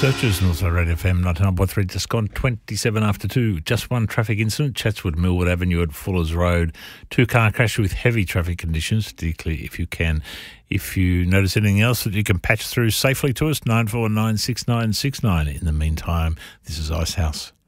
Searchers, and also Radio FM 99.3, just gone 27 after 2. Just one traffic incident, Chatswood Millwood Avenue at Fuller's Road. Two-car crash with heavy traffic conditions, particularly if you can. If you notice anything else that you can patch through safely to us, 9496 969. In the meantime, this is Icehouse.